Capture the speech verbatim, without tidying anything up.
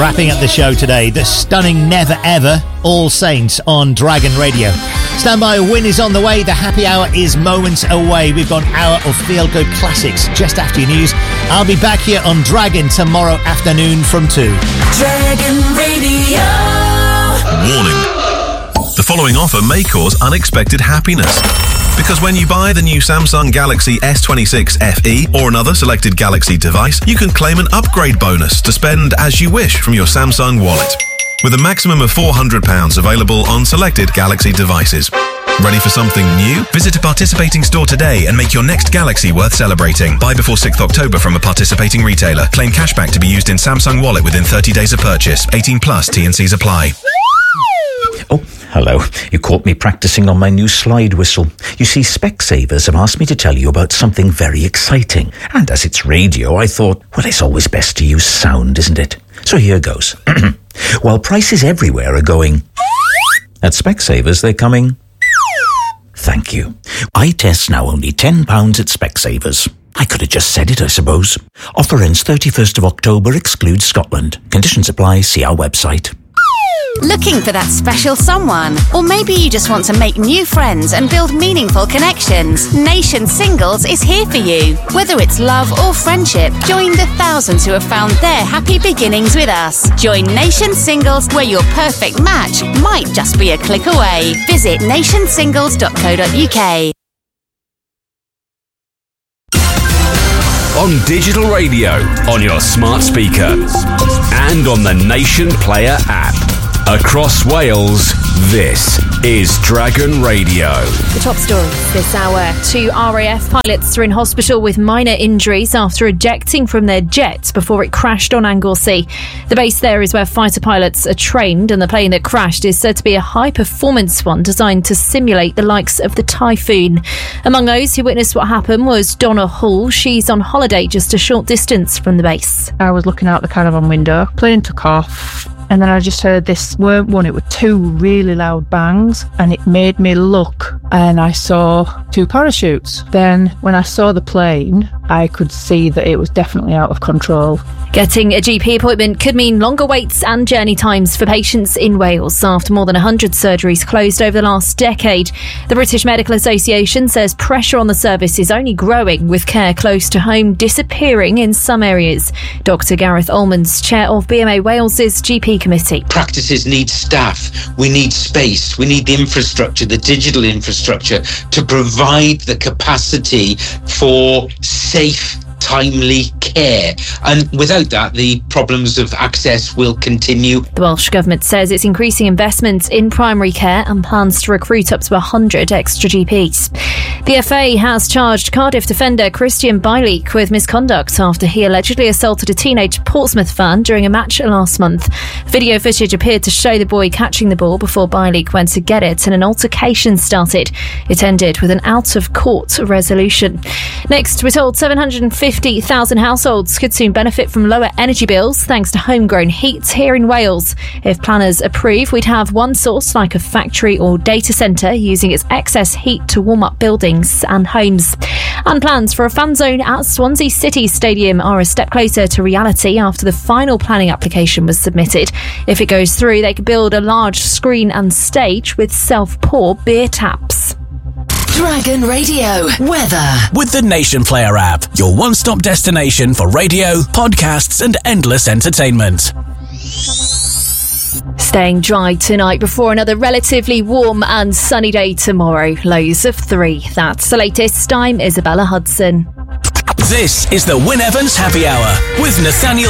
Wrapping up the show today, the stunning Never Ever, All Saints on Dragon Radio. Stand by, a win is on the way. The happy hour is moments away. We've got an hour of feel-good classics just after your news. I'll be back here on Dragon tomorrow afternoon from two. Dragon Radio. Warning. The following offer may cause unexpected happiness. Because when you buy the new Samsung Galaxy S twenty-six F E or another selected Galaxy device, you can claim an upgrade bonus to spend as you wish from your Samsung wallet. With a maximum of four hundred pounds available on selected Galaxy devices. Ready for something new? Visit a participating store today and make your next Galaxy worth celebrating. Buy before sixth of October from a participating retailer. Claim cashback to be used in Samsung Wallet within thirty days of purchase. eighteen plus, T and C's apply. Oh, hello. You caught me practicing on my new slide whistle. You see, Specsavers have asked me to tell you about something very exciting. And as it's radio, I thought, well, it's always best to use sound, isn't it? So here goes. While prices everywhere are going, at Specsavers they're coming. Thank you. Eye tests now only ten pounds at Specsavers. I could have just said it, I suppose. Offer ends thirty-first of October, excludes Scotland. Conditions apply, see our website. Looking for that special someone? Or maybe you just want to make new friends and build meaningful connections? Nation Singles is here for you. Whether it's love or friendship, join the thousands who have found their happy beginnings with us. Join Nation Singles, where your perfect match might just be a click away. Visit nation singles dot co dot uk. On digital radio, on your smart speaker, and on the Nation Player app. Across Wales, this is Dragon Radio. The top story this hour. Two R A F pilots are in hospital with minor injuries after ejecting from their jet before it crashed on Anglesey. The base there is where fighter pilots are trained, and the plane that crashed is said to be a high-performance one designed to simulate the likes of the Typhoon. Among those who witnessed what happened was Donna Hall. She's on holiday just a short distance from the base. I was looking out the caravan window, plane took off, and then I just heard this, weren't one, it were two really loud bangs, and it made me look, and I saw two parachutes. Then when I saw the plane, I could see that it was definitely out of control. Getting a G P appointment could mean longer waits and journey times for patients in Wales after more than one hundred surgeries closed over the last decade. The British Medical Association says pressure on the service is only growing, with care close to home disappearing in some areas. Doctor Gareth Ullman's chair of B M A Wales's G P committee. Practices need staff, we need space, we need the infrastructure, the digital infrastructure to provide the capacity for safe, timely care, and without that the problems of access will continue. The Welsh Government says it's increasing investment in primary care and plans to recruit up to one hundred extra G Ps. The F A has charged Cardiff defender Christian Bielik with misconduct after he allegedly assaulted a teenage Portsmouth fan during a match last month. Video footage appeared to show the boy catching the ball before Bielik went to get it and an altercation started. It ended with an out-of-court resolution. Next, we're told seven hundred fifty thousand households could soon benefit from lower energy bills thanks to homegrown heat here in Wales. If planners approve, we'd have one source like a factory or data centre using its excess heat to warm up buildings and homes. And plans for a fan zone at Swansea City Stadium are a step closer to reality after the final planning application was submitted. If it goes through, they could build a large screen and stage with self-pour beer taps. Dragon Radio weather with the Nation Player app, your one-stop destination for radio, podcasts and endless entertainment. Staying dry tonight before another relatively warm and sunny day tomorrow. Lows of three. That's the latest. I'm Isabella Hudson. This is the Wyn Evans Happy Hour with Nathaniel